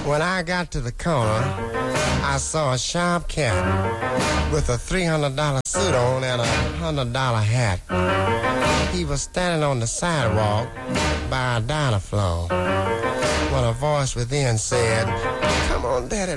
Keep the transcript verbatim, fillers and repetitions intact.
When I got to the corner, I saw a sharp cat with a three hundred dollar suit on and a one hundred dollar hat. He was standing on the sidewalk by a diner floor when a voice within said, "Come on, Daddy,